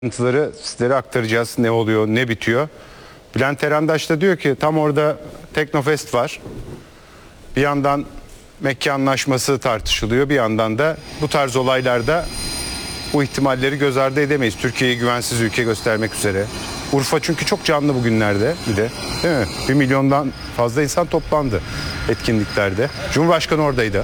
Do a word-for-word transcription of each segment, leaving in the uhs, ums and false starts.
Ayrıntıları sizlere aktaracağız. Ne oluyor, ne bitiyor. Bülent Erendaş da diyor ki tam orada Teknofest var. Bir yandan Mekke Anlaşması tartışılıyor. Bir yandan da bu tarz olaylarda bu ihtimalleri göz ardı edemeyiz. Türkiye'yi güvensiz ülke göstermek üzere. Urfa çünkü çok canlı bugünlerde bir de, değil mi? Bir milyondan fazla insan toplandı etkinliklerde. Cumhurbaşkanı oradaydı.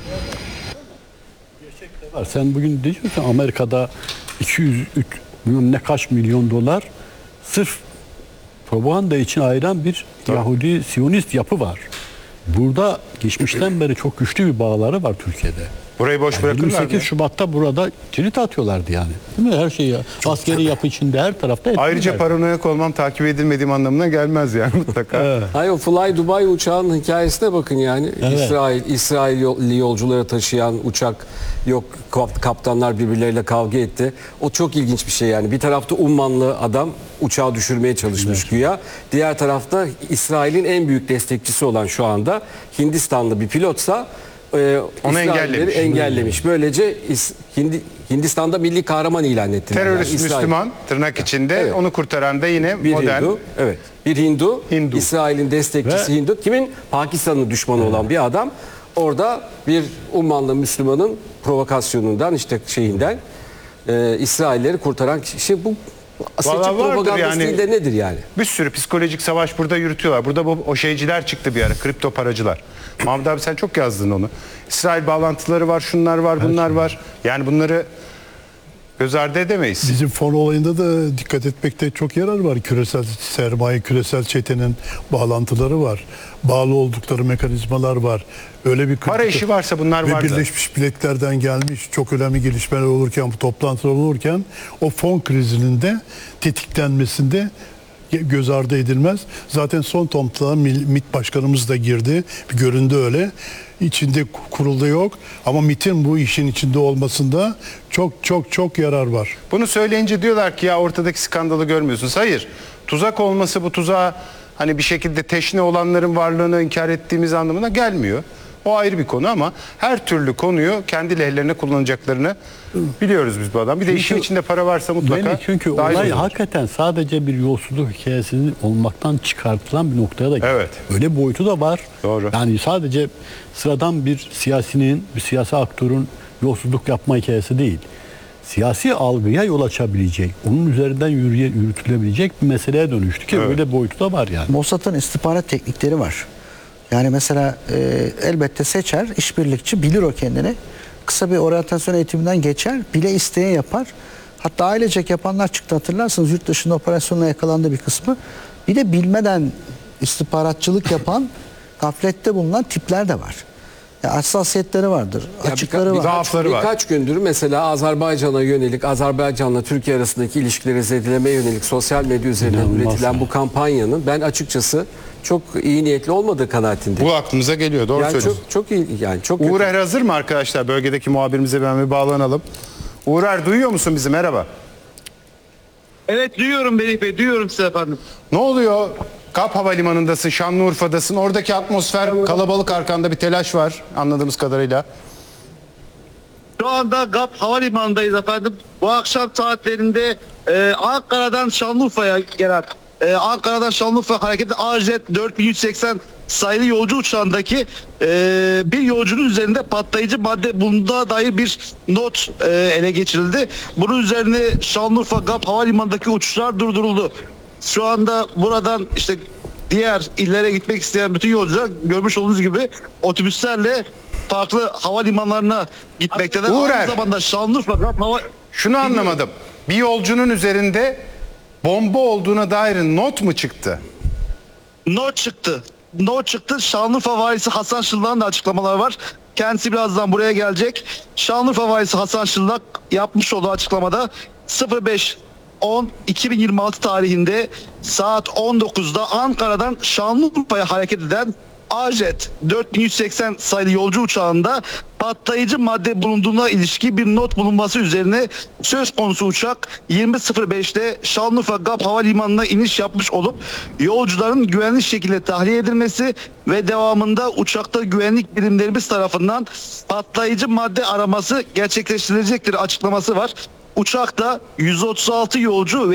Var. Sen bugün diyorsun Amerika'da iki yüz üç milyon ne kaç milyon dolar sırf propaganda için ayıran bir Tabii. Yahudi Siyonist yapı var. Burada geçmişten beri çok güçlü bir bağları var Türkiye'de. Burayı boş Yani bırakırlar yirmi sekiz mı? Şubat'ta burada cirit atıyorlardı yani. Değil mi? Her şeyi askeri yapı içinde her tarafta ettiler. Ayrıca paranoyak olmam takip edilmediğim anlamına gelmez yani mutlaka. Evet. Hayır, o Fly Dubai uçağının hikayesine bakın yani. Evet. İsrail, İsrailli yolcuları taşıyan uçak, yok kap- kaptanlar birbirleriyle kavga etti. O çok ilginç bir şey yani. Bir tarafta Ummanlı adam uçağı düşürmeye çalışmış Evet. güya. Diğer tarafta İsrail'in en büyük destekçisi olan şu anda Hindistanlı bir pilotsa e, Onu İsrailleri engellemiş. engellemiş. Böylece İs- Hindi, Hindistan'da milli kahraman ilan ettiler. Terörist Yani İsrail- Müslüman tırnak içinde, Evet. onu kurtaran da yine Bir modern. Hindu, evet. Bir Hindu, Hindu. İsrail'in destekçisi Ve- Hindu. Kimin? Pakistan'ın düşmanı olan bir adam. Orada bir Ummanlı Müslümanın provokasyonundan, işte şeyinden e, İsrailleri kurtaran kişi. Bu seçim Vallahi vardır propagandası yani. değil de nedir yani? Bir sürü psikolojik savaş burada yürütüyorlar. Burada bu o şeyciler çıktı bir ara, kripto paracılar. Mahmut abi sen çok yazdın onu. İsrail bağlantıları var, şunlar var, bunlar var. Yani bunları göz ardı edemeyiz. Bizim fon olayında da dikkat etmekte çok yarar var. Küresel sermaye, küresel çetenin bağlantıları var. Bağlı oldukları mekanizmalar var. Öyle bir Para işi varsa bunlar ve var da. Birleşmiş Milletler'den gelmiş çok önemli gelişmeler olurken, bu toplantılar olurken o fon krizinin de tetiklenmesinde göz ardı edilmez. Zaten son toplantıda MİT Başkanımız da girdi. Bir göründü öyle. İçinde kurulda yok. Ama MİT'in bu işin içinde olmasında çok çok çok yarar var. Bunu söyleyince diyorlar ki ya ortadaki skandalı görmüyorsunuz. Hayır. Tuzak olması bu tuzağa hani bir şekilde teşne olanların varlığını inkar ettiğimiz anlamına gelmiyor. O ayrı bir konu ama her türlü konuyu kendi lehlerine kullanacaklarını biliyoruz biz bu adam. Bir de Çünkü- işin içinde para varsa mutlaka. Yani çünkü dahil olay olur. hakikaten sadece bir yolsuzluk hikayesinin olmaktan çıkartılan bir noktaya da geldi. Evet. Öyle boyutu da var. Doğru. Yani sadece sıradan bir siyasinin, bir siyasi aktörün yolsuzluk yapma hikayesi değil. Siyasi algıya yol açabilecek, onun üzerinden yürüye, yürütülebilecek bir meseleye dönüştü ki Evet. öyle boyutu da var yani. Mossad'ın istihbarat teknikleri var. Yani mesela e, elbette seçer, işbirlikçi, bilir o kendini. Kısa bir oryantasyon eğitiminden geçer, bile isteye yapar. Hatta ailecek yapanlar çıktı, hatırlarsınız, yurt dışında operasyonla yakalandı bir kısmı. Bir de bilmeden istihbaratçılık yapan, gaflette bulunan tipler de var. Ya hassasiyetleri vardır, Ya açıkları birka- var. zaafları var. Birkaç gündür mesela Azerbaycan'a yönelik, Azerbaycan'la Türkiye arasındaki ilişkileri zedelemeye yönelik sosyal medya üzerinden İnanılmaz üretilen ya. bu kampanyanın ben açıkçası çok iyi niyetli olmadığı kanaatindeyim. Bu aklımıza geliyor. Doğru Yani söylüyorsun. çok çok iyi, yani çok Uğur kötü. Er hazır mı arkadaşlar? Bölgedeki muhabirimize ben bir bağlanalım. Uğur Er duyuyor musun bizi? Merhaba. Evet duyuyorum Melih Bey, duyuyorum size efendim. Ne oluyor? Kap Havalimanı'ndasın, Şanlıurfa'dasın. Oradaki atmosfer kalabalık, arkanda bir telaş var anladığımız kadarıyla. Şu anda GAP Havalimanı'ndayız efendim. Bu akşam saatlerinde e, Ankara'dan Şanlıurfa'ya gelen, e, Ankara'dan Şanlıurfa hareketi A J dört bin yüz seksen sayılı yolcu uçağındaki e, bir yolcunun üzerinde patlayıcı madde bulunduğuna dair bir not e, ele geçirildi. Bunun üzerine Şanlıurfa GAP Havalimanı'ndaki uçuşlar durduruldu. Şu anda buradan işte diğer illere gitmek isteyen bütün yolcular görmüş olduğunuz gibi otobüslerle farklı havalimanlarına gitmektedir. Uğur Er. Aynı zamanda Şanlıurfa GAP Hava... Şunu anlamadım. Bir yolcunun üzerinde bomba olduğuna dair not mu çıktı? Not çıktı. Not çıktı. Şanlıurfa Valisi Hasan Şıllık'ın da açıklamaları var. Kendisi birazdan buraya gelecek. Şanlıurfa Valisi Hasan Şıllık yapmış olduğu açıklamada sıfır beş on iki bin yirmi altı tarihinde saat on dokuzda Ankara'dan Şanlıurfa'ya hareket eden A J dört bin yüz seksen sayılı yolcu uçağında patlayıcı madde bulunduğuna ilişkin bir not bulunması üzerine söz konusu uçak yirmi sıfır beşte Şanlıurfa GAP Havalimanı'na iniş yapmış olup yolcuların güvenli şekilde tahliye edilmesi ve devamında uçakta güvenlik birimlerimiz tarafından patlayıcı madde araması gerçekleştirilecektir açıklaması var. Uçakta yüz otuz altı yolcu ve